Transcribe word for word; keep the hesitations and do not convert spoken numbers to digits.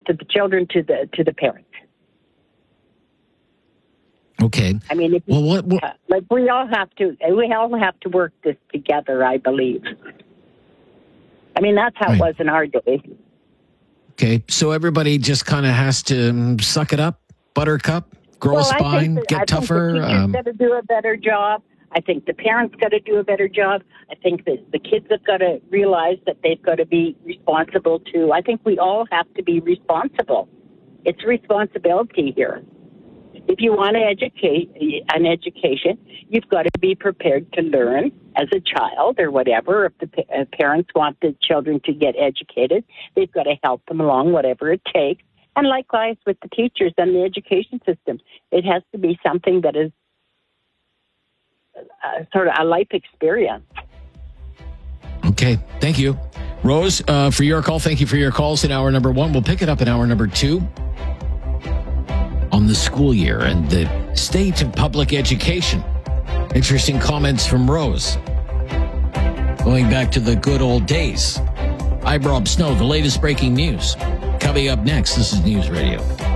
to the children, to the to the parents. Okay. I mean, if well, what, what? Uh, like we all have to, we all have to work this together, I believe. I mean, that's how right. it was in our day. Okay, so everybody just kind of has to um, suck it up, buttercup, grow well, a spine, that, get I tougher. Think the teachers um, got to do a better job. I think the parents got to do a better job. I think that the kids have got to realize that they've got to be responsible too. I think we all have to be responsible. It's responsibility here. If you want to educate an education, you've got to be prepared to learn as a child or whatever. If the uh, parents want the children to get educated, they've got to help them along, whatever it takes. And likewise with the teachers and the education system, it has to be something that is uh, sort of a life experience. Okay, thank you. Rose, uh, for your call, thank you for your calls in hour number one. We'll pick it up in hour number two. On the school year and the state of public education. Interesting comments from Rose. Going back to the good old days. I'm Rob Snow, the latest breaking news. Coming up next, this is News Radio.